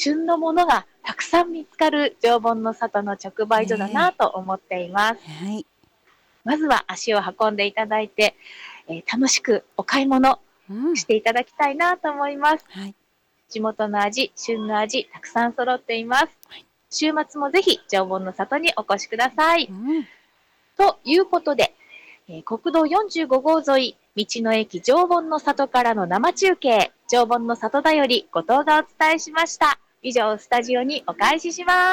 旬のものがたくさん見つかる常盆の里の直売所だなと思っています。 はい。 まずは足を運んでいただいて、楽しくお買い物していただきたいなと思います。 はい。 地元の味、旬の味、たくさん揃っています。 はい。 週末もぜひ常盆の里にお越しください。 うん。 ということで、国道45号沿い、道の駅常盆の里からの生中継、常盆の里だより後藤がお伝えしました。以上、スタジオにお返しします。